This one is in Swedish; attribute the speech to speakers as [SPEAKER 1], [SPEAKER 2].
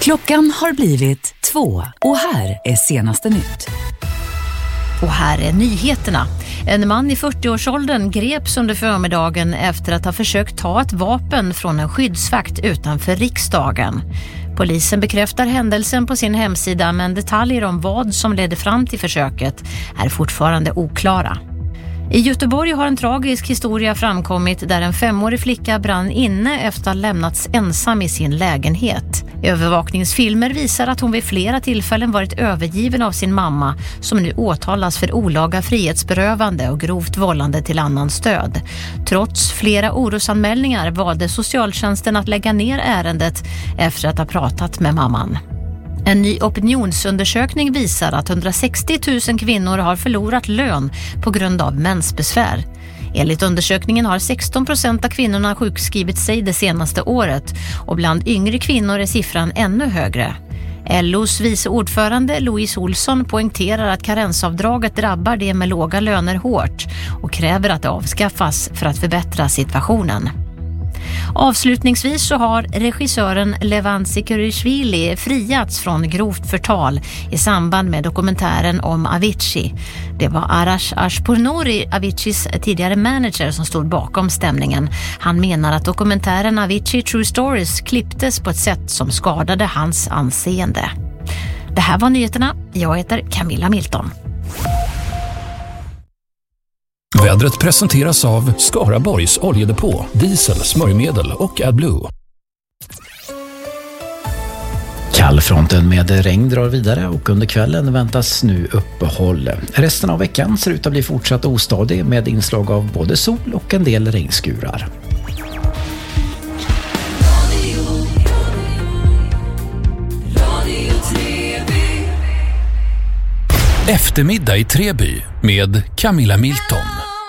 [SPEAKER 1] Klockan har blivit 2 och här är senaste nytt.
[SPEAKER 2] Och här är nyheterna. En man i 40-årsåldern greps under förmiddagen efter att ha försökt ta ett vapen från en skyddsvakt utanför riksdagen. Polisen bekräftar händelsen på sin hemsida, men detaljer om vad som ledde fram till försöket är fortfarande oklara. I Göteborg har en tragisk historia framkommit där en 5-årig flicka brann inne efter att ha lämnats ensam i sin lägenhet. Övervakningsfilmer visar att hon vid flera tillfällen varit övergiven av sin mamma, som nu åtalas för olaga frihetsberövande och grovt vållande till annans död. Trots flera orosanmälningar valde socialtjänsten att lägga ner ärendet efter att ha pratat med mamman. En ny opinionsundersökning visar att 160 000 kvinnor har förlorat lön på grund av mensbesvär. Enligt undersökningen har 16% av kvinnorna sjukskrivit sig det senaste året, och bland yngre kvinnor är siffran ännu högre. LOs vice ordförande Louise Olsson poängterar att karensavdraget drabbar de med låga löner hårt och kräver att det avskaffas för att förbättra situationen. Avslutningsvis så har regissören Levan Sikurishvili friats från grovt förtal i samband med dokumentären om Avicii. Det var Arash Ashpournouri, Aviciis tidigare manager, som stod bakom stämningen. Han menar att dokumentären Avicii True Stories klipptes på ett sätt som skadade hans anseende. Det här var nyheterna. Jag heter Camilla Milton.
[SPEAKER 3] Vädret presenteras av Skaraborgs oljedepå, diesel, smörjmedel och AdBlue.
[SPEAKER 4] Kallfronten med regn drar vidare och under kvällen väntas nu uppehåll. Resten av veckan ser ut att bli fortsatt ostadig med inslag av både sol och en del regnskurar.
[SPEAKER 3] Eftermiddag i Treby med Camilla Milton.